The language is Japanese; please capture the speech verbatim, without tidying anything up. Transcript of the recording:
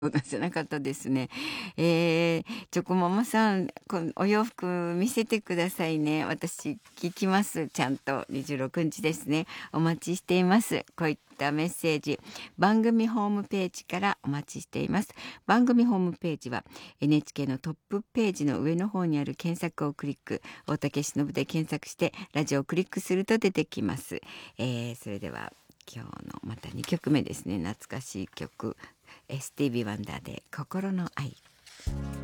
そうじゃなかったですね。えー、チョコママさん、このお洋服見せてくださいね。私聞きます。ちゃんとにじゅうろくにちですね。お待ちしています。こういったメッセージ、番組ホームページからお待ちしています。番組ホームページは エヌエイチケー のトップページの上の方にある検索をクリック、大竹しのぶで検索してラジオをクリックすると出てきます。えー、それでは今日のまたにきょくめですね。懐かしい曲。スティービー・ワンダーで心の愛。